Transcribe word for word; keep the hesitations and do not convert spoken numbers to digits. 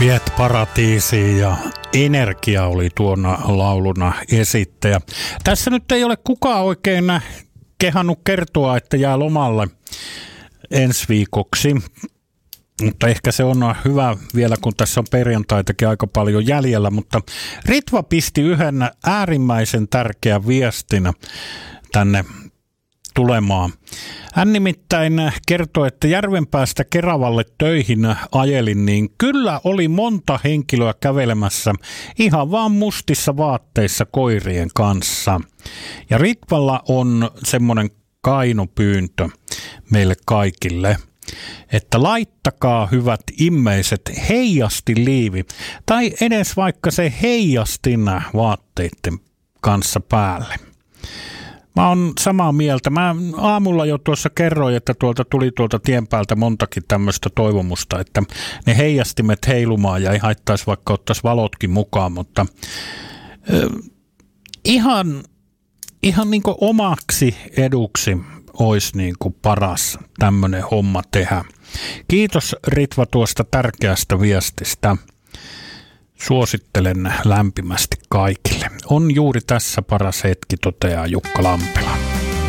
Viet paratiisiin ja Energia oli tuona lauluna esittäjä. Tässä nyt ei ole kukaan oikein kehannut kertoa, että jää lomalle ensi viikoksi. Mutta ehkä se on hyvä vielä, kun tässä on perjantaitakin aika paljon jäljellä. Mutta Ritva pisti yhden äärimmäisen tärkeän viestin tänne tulemaan. Hän nimittäin kertoi, että Järvenpäästä Keravalle töihin ajelin, niin kyllä oli monta henkilöä kävelemässä ihan vaan mustissa vaatteissa koirien kanssa. Ja Ritvalla on semmoinen kainopyyntö meille kaikille, että laittakaa hyvät immeiset heijastiliivi tai edes vaikka se heijastin vaatteiden kanssa päälle. Mä oon samaa mieltä. Mä aamulla jo tuossa kerroin, että tuolta tuli tuolta tien päältä montakin tämmöistä toivomusta, että ne heijastimet heilumaan ja ei haittaisi vaikka ottaisi valotkin mukaan, mutta äh, ihan, ihan niin kuin omaksi eduksi olisi niin kuin paras tämmöinen homma tehdä. Kiitos Ritva tuosta tärkeästä viestistä. Suosittelen lämpimästi kaikille. On juuri tässä paras hetki, toteaa Jukka Lampila.